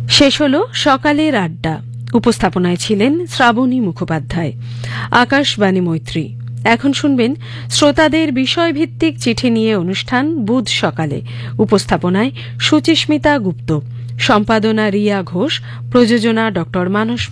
শেষ হল সকালের আড্ডা। উপস্থাপনায় ছিলেন শ্রাবণী মুখোপাধ্যায়, আকাশবাণী মৈত্রী। এখন শুনবেন শ্রোতাদের বিষয়ভিত্তিক চিঠি নিয়ে অনুষ্ঠান বুধ সকালে। উপস্থাপনায় সুচিস্মিতা গুপ্ত, সম্পাদনা রিয়া ঘোষ, প্রযোজনা ড মানস